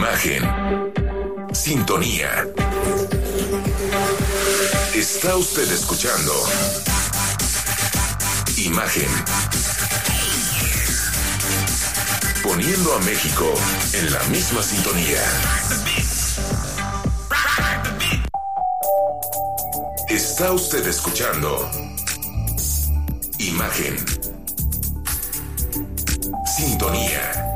Imagen. Sintonía. Está usted escuchando Imagen. Poniendo a México en la misma sintonía. Está usted escuchando Imagen. Sintonía.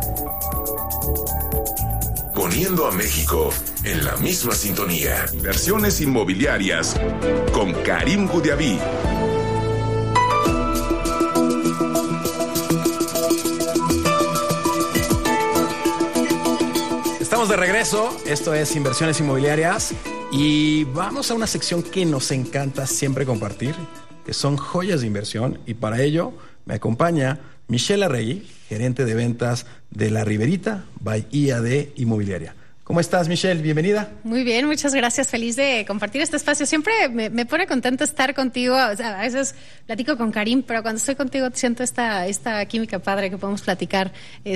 Poniendo a México en la misma sintonía. Inversiones inmobiliarias con Karim Gudiaví. Estamos de regreso, esto es Inversiones Inmobiliarias y vamos a una sección que nos encanta siempre compartir, que son joyas de inversión, y para ello me acompaña Michelle Arregui, gerente de ventas de La Riberita by IAD Inmobiliaria. ¿Cómo estás, Michelle? Bienvenida. Muy bien, muchas gracias. Feliz de compartir este espacio. Siempre me pone contento estar contigo. O sea, a veces platico con Karim, pero cuando estoy contigo siento esta química padre que podemos platicar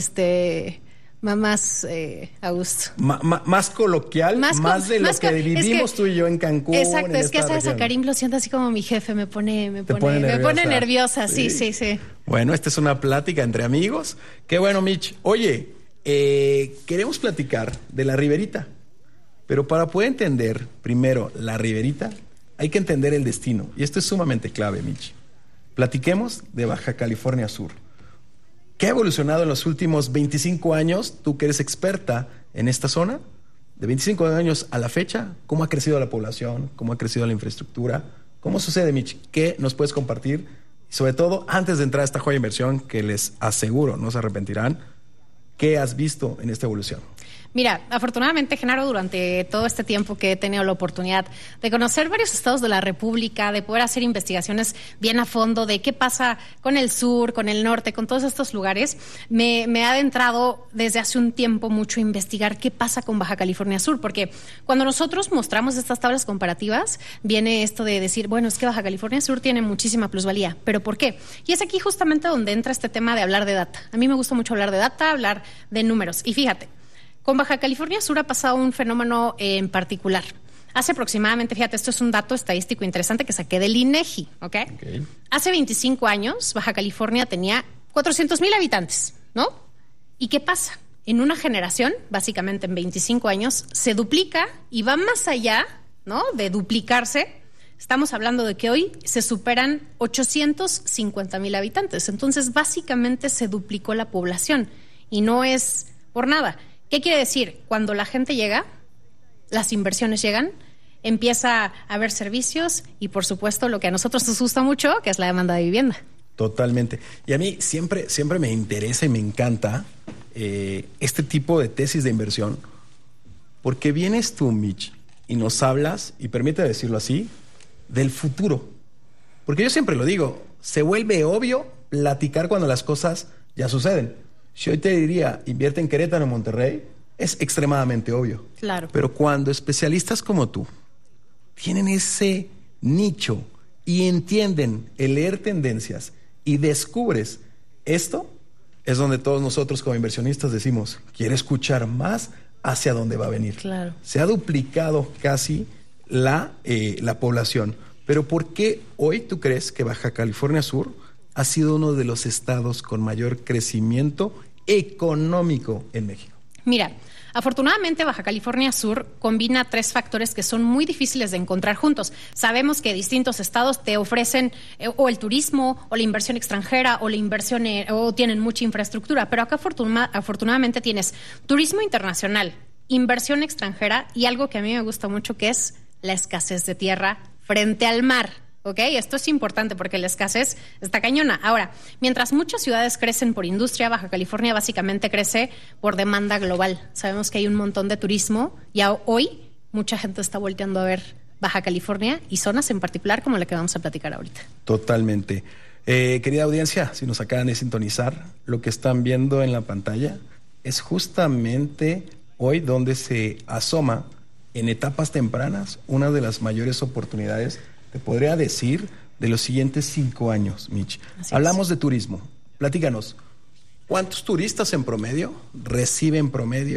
más a gusto. Más coloquial, más de lo que vivimos tú y yo en Cancún. Exacto, es que sabes, a Karim lo siento así como mi jefe, me pone nerviosa. Sí. Bueno, esta es una plática entre amigos. Qué bueno, Mitch. Oye, queremos platicar de La Riberita, pero para poder entender primero La Riberita hay que entender el destino, y esto es sumamente clave, Mitch. Platiquemos de Baja California Sur. ¿Qué ha evolucionado en los últimos 25 años? Tú que eres experta en esta zona, de 25 años a la fecha, ¿cómo ha crecido la población? ¿Cómo ha crecido la infraestructura? ¿Cómo sucede, Mitch? ¿Qué nos puedes compartir? Y sobre todo, antes de entrar a esta joya de inversión, que les aseguro no se arrepentirán, ¿qué has visto en esta evolución? Mira, afortunadamente, Genaro, durante todo este tiempo que he tenido la oportunidad de conocer varios estados de la República, de poder hacer investigaciones bien a fondo de qué pasa con el sur, con el norte, con todos estos lugares, me he adentrado desde hace un tiempo mucho a investigar qué pasa con Baja California Sur, porque cuando nosotros mostramos estas tablas comparativas, viene esto de decir, bueno, es que Baja California Sur tiene muchísima plusvalía, ¿pero por qué? Y es aquí justamente donde entra este tema de hablar de data. A mí me gusta mucho hablar de data, hablar de números, y fíjate, con Baja California Sur ha pasado un fenómeno en particular. Hace aproximadamente, fíjate, esto es un dato estadístico interesante que saqué del INEGI, ¿ok? Hace 25 años, Baja California tenía 400,000 habitantes, ¿no? ¿Y qué pasa? En una generación, básicamente en 25 años, se duplica y va más allá, ¿no?, de duplicarse. Estamos hablando de que hoy se superan 850,000 habitantes. Entonces, básicamente se duplicó la población y no es por nada. ¿Qué quiere decir? Cuando la gente llega, las inversiones llegan, empieza a haber servicios y, por supuesto, lo que a nosotros nos gusta mucho, que es la demanda de vivienda. Totalmente. Y a mí siempre me interesa y me encanta este tipo de tesis de inversión, porque vienes tú, Mitch, y nos hablas, y permíteme decirlo así, del futuro. Porque yo siempre lo digo, se vuelve obvio platicar cuando las cosas ya suceden. Si hoy te diría, invierte en Querétaro o Monterrey, es extremadamente obvio. Claro. Pero cuando especialistas como tú tienen ese nicho y entienden el leer tendencias y descubres esto, es donde todos nosotros como inversionistas decimos, quiero escuchar más hacia dónde va a venir. Claro. Se ha duplicado casi la población. Pero ¿por qué hoy tú crees que Baja California Sur ha sido uno de los estados con mayor crecimiento económico en México? Mira, afortunadamente Baja California Sur combina 3 factores que son muy difíciles de encontrar juntos. Sabemos que distintos estados te ofrecen o el turismo o la inversión extranjera o la inversión o tienen mucha infraestructura, pero acá afortunadamente tienes turismo internacional, inversión extranjera y algo que a mí me gusta mucho, que es la escasez de tierra frente al mar. ¿Ok? Esto es importante porque la escasez está cañona. Ahora, mientras muchas ciudades crecen por industria, Baja California básicamente crece por demanda global. Sabemos que hay un montón de turismo y hoy mucha gente está volteando a ver Baja California y zonas en particular como la que vamos a platicar ahorita. Totalmente. Querida audiencia, si nos acaban de sintonizar, lo que están viendo en la pantalla es justamente hoy donde se asoma en etapas tempranas una de las mayores oportunidades, te podría decir, de los siguientes 5 años, Mitch. Hablamos de turismo. Platícanos, ¿cuántos turistas en promedio recibe en promedio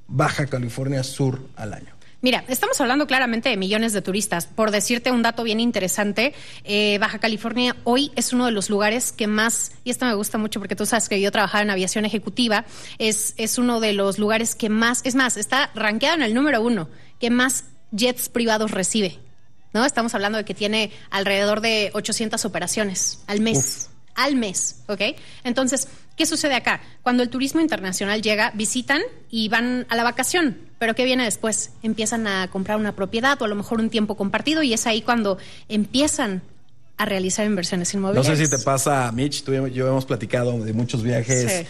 Baja California Sur al año? Mira, estamos hablando claramente de millones de turistas. Por decirte un dato bien interesante, Baja California hoy es uno de los lugares que más, y esto me gusta mucho porque tú sabes que yo trabajaba en aviación ejecutiva, es uno de los lugares que más, es más, está rankeado en el número 1, que más jets privados recibe, ¿no? Estamos hablando de que tiene alrededor de 800 operaciones al mes. Uf. Al mes, ¿ok? Entonces, ¿qué sucede acá? Cuando el turismo internacional llega, visitan y van a la vacación. ¿Pero qué viene después? Empiezan a comprar una propiedad o a lo mejor un tiempo compartido y es ahí cuando empiezan a realizar inversiones inmobiliarias. No sé si te pasa, Mitch, tú y yo hemos platicado de muchos viajes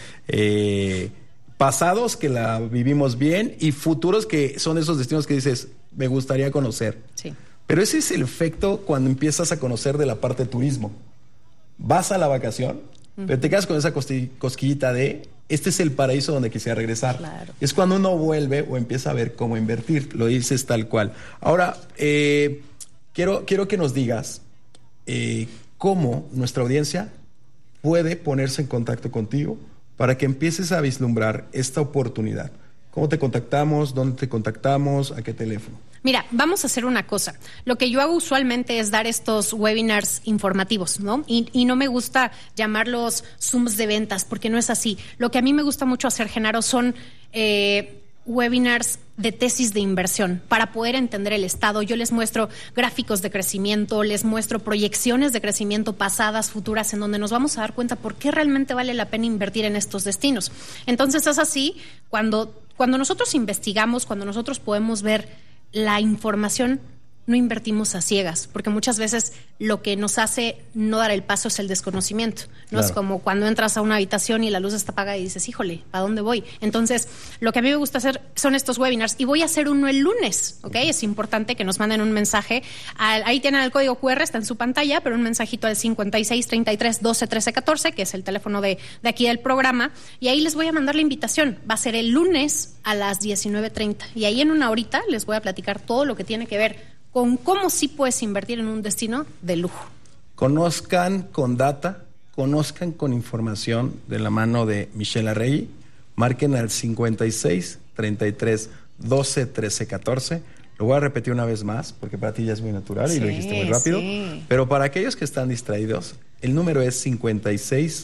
pasados que la vivimos bien y futuros que son esos destinos que dices, me gustaría conocer. Sí. Pero ese es el efecto cuando empiezas a conocer de la parte de turismo. Vas a la vacación, pero te quedas con esa cosquillita de este es el paraíso donde quisiera regresar. Claro. Es cuando uno vuelve o empieza a ver cómo invertir. Lo dices tal cual. Ahora, quiero que nos digas cómo nuestra audiencia puede ponerse en contacto contigo para que empieces a vislumbrar esta oportunidad. ¿Cómo te contactamos? ¿Dónde te contactamos? ¿A qué teléfono? Mira, vamos a hacer una cosa. Lo que yo hago usualmente es dar estos webinars informativos, ¿no? Y no me gusta llamarlos Zooms de ventas, porque no es así. Lo que a mí me gusta mucho hacer, Genaro, son webinars de tesis de inversión para poder entender el estado. Yo les muestro gráficos de crecimiento, les muestro proyecciones de crecimiento pasadas, futuras, en donde nos vamos a dar cuenta por qué realmente vale la pena invertir en estos destinos. Entonces es así, cuando nosotros investigamos, cuando nosotros podemos ver la información, no invertimos a ciegas, porque muchas veces lo que nos hace no dar el paso es el desconocimiento, ¿no? Claro. Es como cuando entras a una habitación y la luz está apagada y dices, híjole, ¿a dónde voy? Entonces, lo que a mí me gusta hacer son estos webinars y voy a hacer uno el lunes, ¿ok? Es importante que nos manden un mensaje. Ahí tienen el código QR, está en su pantalla, pero un mensajito al 56 33 12 13 14, que es el teléfono de aquí del programa, y ahí les voy a mandar la invitación. Va a ser el lunes a las 19:30 y ahí en una horita les voy a platicar todo lo que tiene que ver con cómo sí puedes invertir en un destino de lujo. Conozcan con data, conozcan con información de la mano de Michelle Arregui. Marquen al 56 33 12 13 14. Lo voy a repetir una vez más porque para ti ya es muy natural y lo dijiste muy rápido. Sí. Pero para aquellos que están distraídos, el número es 56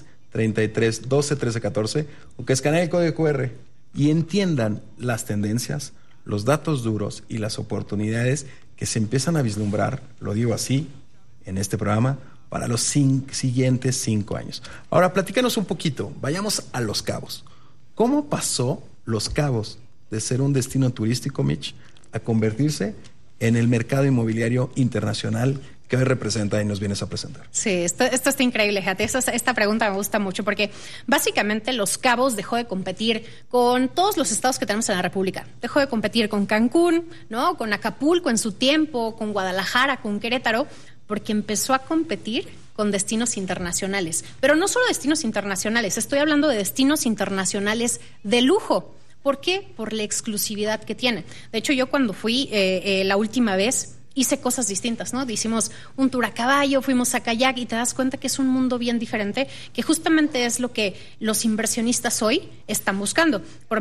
33 12 13 14 o que escaneen el código QR y entiendan las tendencias, los datos duros y las oportunidades que se empiezan a vislumbrar, lo digo así, en este programa, para los siguientes 5 años. Ahora, platícanos un poquito, vayamos a Los Cabos. ¿Cómo pasó Los Cabos de ser un destino turístico, Mitch, a convertirse en el mercado inmobiliario internacional que hoy representa y nos vienes a presentar? Sí, esto está increíble, fíjate. Esta pregunta me gusta mucho porque básicamente Los Cabos dejó de competir con todos los estados que tenemos en la República. Dejó de competir con Cancún, ¿no? Con Acapulco en su tiempo, con Guadalajara, con Querétaro, porque empezó a competir con destinos internacionales. Pero no solo destinos internacionales, estoy hablando de destinos internacionales de lujo. ¿Por qué? Por la exclusividad que tiene. De hecho, yo cuando fui la última vez hice cosas distintas, ¿no? Hicimos un tour a caballo, fuimos a kayak y te das cuenta que es un mundo bien diferente, que justamente es lo que los inversionistas hoy están buscando. Por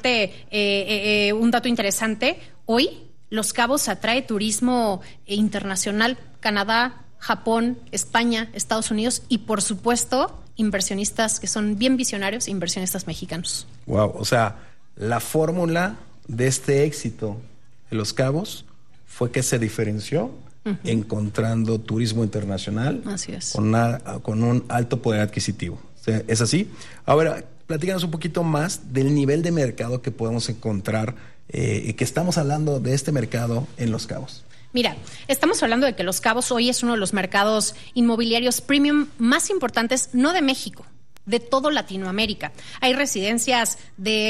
mencionarte un dato interesante, hoy Los Cabos atrae turismo internacional, Canadá, Japón, España, Estados Unidos y, por supuesto, inversionistas que son bien visionarios, inversionistas mexicanos. Wow, o sea, la fórmula de este éxito de Los Cabos fue que se diferenció encontrando turismo internacional. Así es. Con un alto poder adquisitivo. ¿Es así? Ahora, platícanos un poquito más del nivel de mercado que podemos encontrar y que estamos hablando de este mercado en Los Cabos. Mira, estamos hablando de que Los Cabos hoy es uno de los mercados inmobiliarios premium más importantes, no de México, de todo Latinoamérica. Hay residencias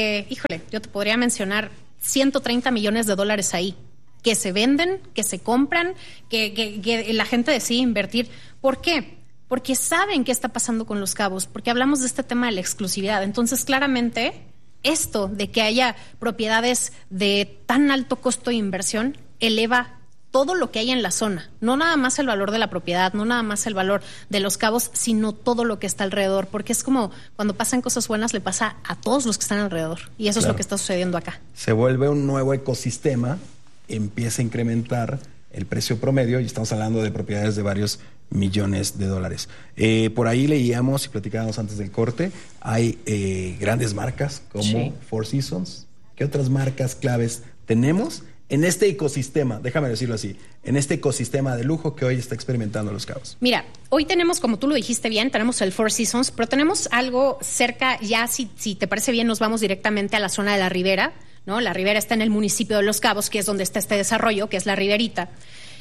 yo te podría mencionar $130 millones ahí, que se venden, que se compran, que la gente decide invertir. ¿Por qué? Porque saben qué está pasando con Los Cabos, porque hablamos de este tema de la exclusividad. Entonces, claramente, esto de que haya propiedades de tan alto costo de inversión eleva todo lo que hay en la zona, no nada más el valor de la propiedad, no nada más el valor de Los Cabos, sino todo lo que está alrededor, porque es como cuando pasan cosas buenas le pasa a todos los que están alrededor, y eso es lo que está sucediendo acá. Se vuelve un nuevo ecosistema, empieza a incrementar el precio promedio y estamos hablando de propiedades de varios millones de dólares. Por ahí leíamos y platicábamos antes del corte, hay grandes marcas como Four Seasons. ¿Qué otras marcas claves tenemos en este ecosistema, déjame decirlo así, en este ecosistema de lujo que hoy está experimentando Los Cabos? Mira, hoy tenemos, como tú lo dijiste bien, tenemos el Four Seasons, pero tenemos algo cerca, ya si te parece bien, nos vamos directamente a la zona de la Ribera, ¿no? La Ribera está en el municipio de Los Cabos, que es donde está este desarrollo, que es la Riberita.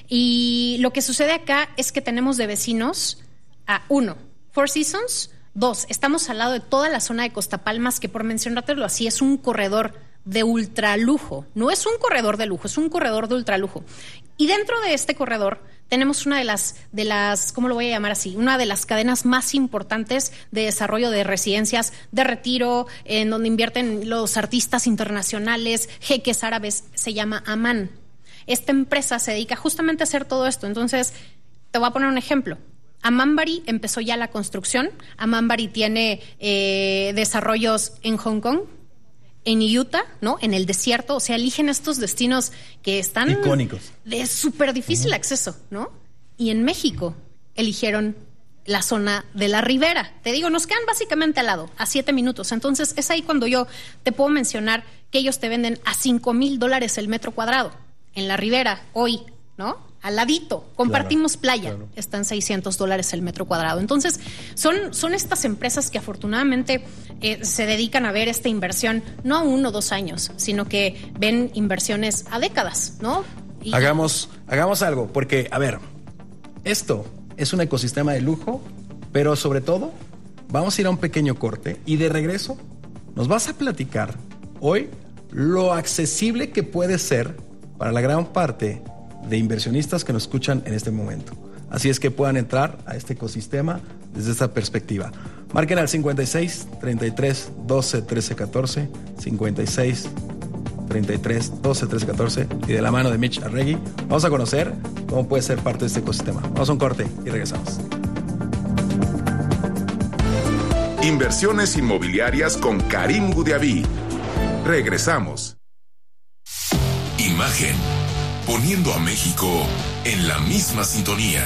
Y lo que sucede acá es que tenemos de vecinos a 1, Four Seasons, 2, estamos al lado de toda la zona de Costa Palmas, que por mencionártelo así, es un corredor de ultralujo. No es un corredor de lujo, es un corredor de ultralujo. Y dentro de este corredor tenemos una de las, ¿cómo lo voy a llamar así? Una de las cadenas más importantes de desarrollo de residencias de retiro, en donde invierten los artistas internacionales, jeques árabes, se llama Aman. Esta empresa se dedica justamente a hacer todo esto. Entonces, te voy a poner un ejemplo. Amanbari empezó ya la construcción. Amanbari tiene desarrollos en Hong Kong, en Utah, ¿no? En el desierto, o sea, eligen estos destinos que están icónicos, de súper difícil acceso, ¿no? Y en México eligieron la zona de la Ribera. Te digo, nos quedan básicamente al lado, a 7 minutos. Entonces, es ahí cuando yo te puedo mencionar que ellos te venden a $5,000 el metro cuadrado. En la Ribera, hoy, ¿no? Al ladito, compartimos playa, están $600 el metro cuadrado. Entonces, son estas empresas que afortunadamente se dedican a ver esta inversión no a 1 o 2 años, sino que ven inversiones a décadas, ¿no? Y hagamos algo, porque, a ver, esto es un ecosistema de lujo, pero sobre todo, vamos a ir a un pequeño corte y de regreso nos vas a platicar hoy lo accesible que puede ser para la gran parte de inversionistas que nos escuchan en este momento. Así es que puedan entrar a este ecosistema desde esta perspectiva. Marquen al 56 33 12 13 14, 56 33 12 13 14, y de la mano de Mitch Arregui vamos a conocer cómo puede ser parte de este ecosistema. Vamos a un corte y regresamos. Inversiones inmobiliarias con Karim Gudiaví. Regresamos. Imagen, poniendo a México en la misma sintonía.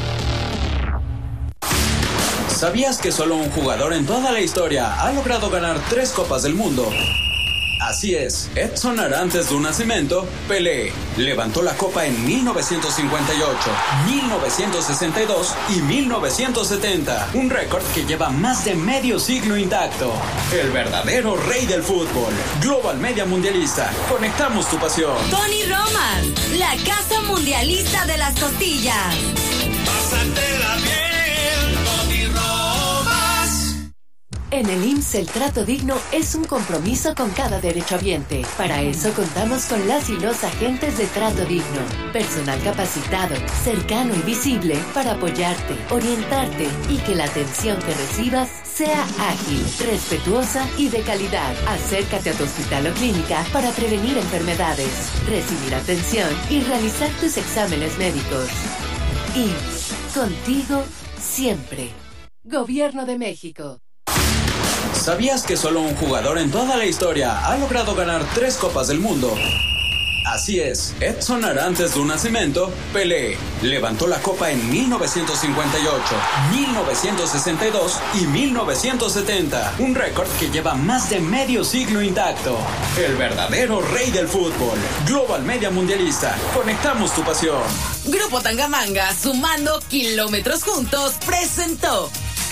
¿Sabías que solo un jugador en toda la historia ha logrado ganar 3 Copas del Mundo? Así es, Edson Arantes do Nascimento, Pelé, levantó la copa en 1958, 1962 y 1970, un récord que lleva más de medio siglo intacto. El verdadero rey del fútbol, Global Media Mundialista, conectamos tu pasión. Tony Roman, la casa mundialista de las costillas. Pásatela bien, Tony Romas. En el IMSS el trato digno es un compromiso con cada derechohabiente. Para eso contamos con las y los agentes de trato digno. Personal capacitado, cercano y visible para apoyarte, orientarte y que la atención que recibas sea ágil, respetuosa y de calidad. Acércate a tu hospital o clínica para prevenir enfermedades, recibir atención y realizar tus exámenes médicos. IMSS, contigo siempre. Gobierno de México. ¿Sabías que solo un jugador en toda la historia ha logrado ganar 3 Copas del Mundo? Así es, Edson Arantes do Nascimento, Pelé, levantó la copa en 1958, 1962 y 1970, un récord que lleva más de medio siglo intacto. El verdadero rey del fútbol, Global Media Mundialista, conectamos tu pasión. Grupo Tangamanga, sumando kilómetros juntos, presentó.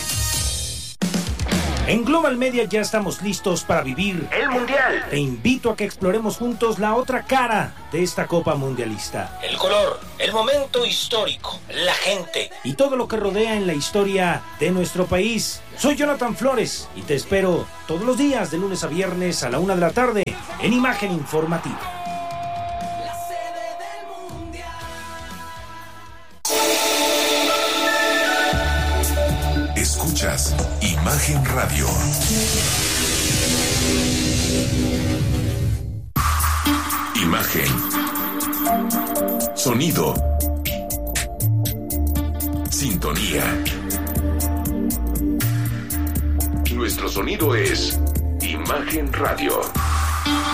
En Global Media ya estamos listos para vivir el Mundial. Te invito a que exploremos juntos la otra cara de esta Copa Mundialista. El color, el momento histórico, la gente y todo lo que rodea en la historia de nuestro país. Soy Jonathan Flores y te espero todos los días de lunes a viernes a la 1 de la tarde en Imagen Informativa. Escuchas Imagen Radio. Imagen. Sonido. Sintonía. Nuestro sonido es Imagen Radio.